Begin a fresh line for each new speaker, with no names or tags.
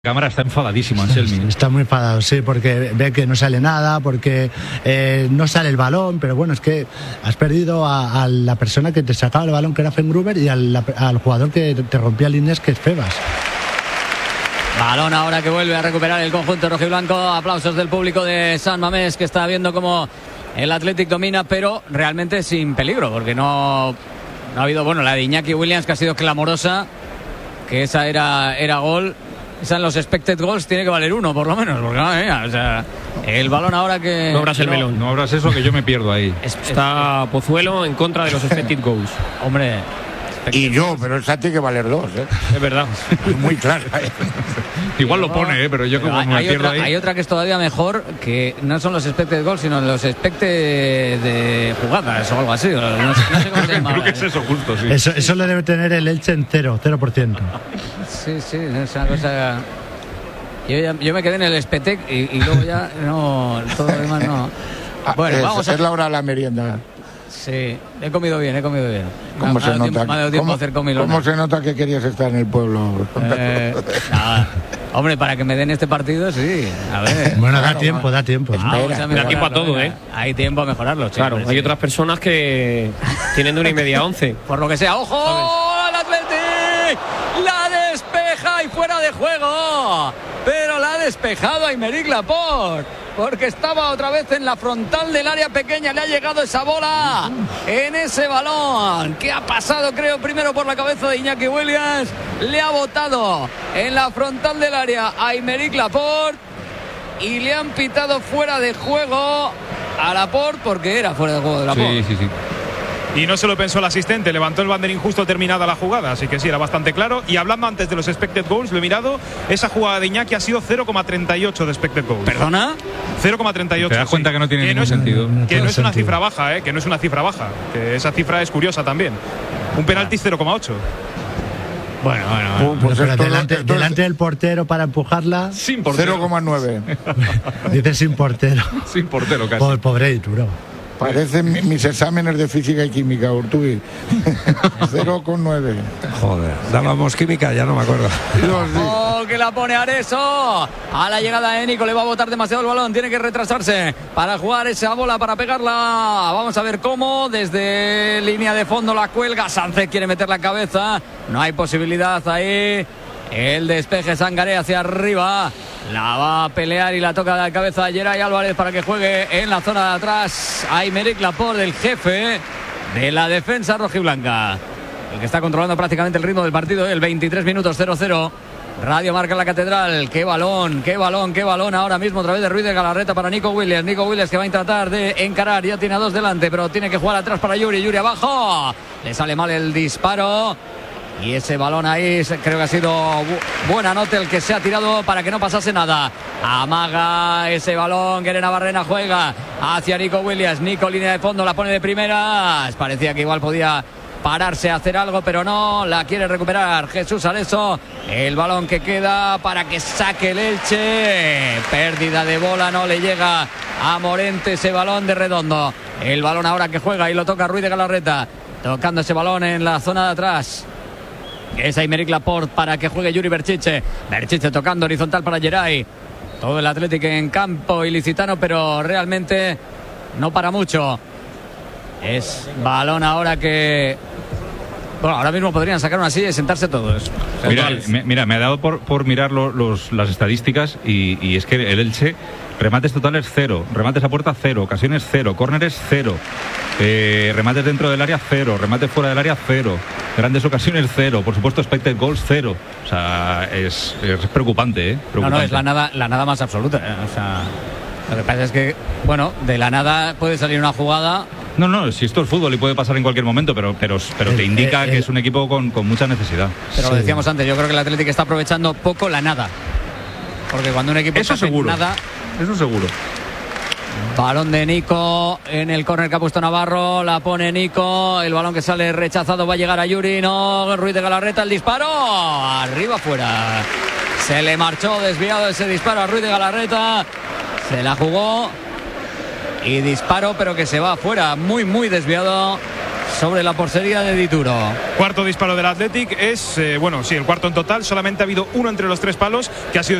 Cámara está enfadadísimo, Anselmi.
Está muy enfadado, sí, porque ve que no sale nada, porque no sale el balón, pero bueno, es que has perdido a la persona que te sacaba el balón, que era Fengruber, y al jugador que te rompía líneas, que es Febas.
Balón ahora que vuelve a recuperar el conjunto rojiblanco. Aplausos del público de San Mamés, que está viendo cómo el Athletic domina, pero realmente sin peligro, porque no ha habido, bueno, la de Iñaki Williams, que ha sido clamorosa, que esa era gol. Esa en los expected goals tiene que valer uno, por lo menos, porque o sea, el balón ahora que...
No abras el melón. No abras eso, que yo me pierdo ahí.
Está Pozuelo en contra de los expected goals.
Hombre...
Y yo, pero esa tiene que valer dos, ¿eh?
Es verdad.
Muy clara.
Igual lo pone, pero yo como me pierdo ahí.
Hay otra que es todavía mejor, que no son los expected goals, sino los expected de jugadas o algo así. No sé cómo se llama.
Creo que es eso justo, sí.
Eso le debe tener el Elche en 0%.
Sí, es una cosa... Yo me quedé en el Spetec y luego ya no, todo lo demás no. Bueno, vamos a...
Es la hora de la merienda.
Sí, he comido bien.
¿Cómo se nota?
Me ha dado tiempo a hacer comilona.
¿Cómo se nota que querías estar en el pueblo?
Nada. Hombre, para que me den este partido, sí. A ver.
Bueno, da tiempo.
Da tiempo a todo, ¿eh?
Hay tiempo a mejorarlo, chicos.
Claro, hay otras personas que tienen de 1:30 a 11.
Por lo que sea, ¡ojo! ¡El Athletic! ¡La despeja y fuera de juego! Pero la ha despejado Aymeric Laporte, porque estaba otra vez en la frontal del área pequeña. Le ha llegado esa bola en ese balón que ha pasado, creo, primero por la cabeza de Iñaki Williams. Le ha botado en la frontal del área a Aymeric Laporte y le han pitado fuera de juego a Laporte, porque era fuera de juego de Laporte.
Sí.
Y no se lo pensó el asistente, levantó el banderín justo terminada la jugada, así que sí, era bastante claro. Y hablando antes de los expected goals, lo he mirado, esa jugada de Iñaki ha sido 0,38 de expected goals.
¿Perdona?
0,38.
Te das cuenta que no tiene ningún sentido.
Que no es una cifra baja, que no es una cifra baja, que esa cifra es curiosa también. Un penalti 0,8.
Bueno.
Pues pero delante del portero para empujarla.
Sin portero.
0,9.
Dice sin portero.
Sin portero, casi.
Pobre Ituro.
Parecen mis exámenes de física y química, Urtubey. 0,9.
Joder, dábamos química, ya no me acuerdo.
¡Oh, que la pone Areso! A la llegada de Nico, le va a botar demasiado el balón, tiene que retrasarse para jugar esa bola, para pegarla. Vamos a ver cómo, desde línea de fondo la cuelga. Sánchez quiere meter la cabeza, no hay posibilidad ahí. El despeje Sangaré hacia arriba. La va a pelear y la toca de la cabeza a Geray Álvarez para que juegue en la zona de atrás. Aymeric Laporte, el jefe de la defensa rojiblanca, el que está controlando prácticamente el ritmo del partido. El 23 minutos 0-0. Radio Marca en la Catedral. Qué balón ahora mismo a través de Ruiz de Galarreta para Nico Williams. Nico Williams, que va a tratar de encarar. Ya tiene a dos delante, pero tiene que jugar atrás para Yuri abajo. Le sale mal el disparo. Y ese balón ahí, creo que ha sido buena nota el que se ha tirado para que no pasase nada. Amaga ese balón, Guerena Barrena juega hacia Nico Williams. Nico, línea de fondo, la pone de primeras. Parecía que igual podía pararse a hacer algo, pero no, la quiere recuperar Jesús Areso. El balón que queda para que saque el Elche. Pérdida de bola, no le llega a Morente ese balón de Redondo. El balón ahora que juega y lo toca Ruiz de Galarreta, tocando ese balón en la zona de atrás. Es Aymeric Laporte para que juegue Yuri Berchiche tocando horizontal para Geray. Todo el Athletic en campo ilicitano, pero realmente no para mucho. Es balón ahora que... Bueno, ahora mismo podrían sacar una silla y sentarse todos.
Mira, me ha dado por mirar las estadísticas y es que el Elche, remates totales 0, remates a puerta 0, ocasiones 0, córneres 0, remates dentro del área 0, remates fuera del área 0, grandes ocasiones 0, por supuesto expected goals 0. O sea, es preocupante, preocupante.
No, es la nada más absoluta, O sea, lo que pasa es que, bueno, de la nada puede salir una jugada.
No, si esto es fútbol y puede pasar en cualquier momento, pero te indica que es un equipo con mucha necesidad.
Pero lo decíamos antes, yo creo que el Athletic está aprovechando poco la nada. Porque cuando un equipo
eso
está
seguro,
nada...
Eso seguro.
Balón de Nico en el córner que ha puesto Navarro, la pone Nico, el balón que sale rechazado va a llegar a Yuri, no, Ruiz de Galarreta, el disparo, arriba fuera. Se le marchó desviado ese disparo a Ruiz de Galarreta, se la jugó y disparo, pero que se va afuera, muy desviado. sobre la portería de Dituro.
Cuarto disparo del Athletic es, el cuarto en total. Solamente ha habido uno entre los tres palos, que ha sido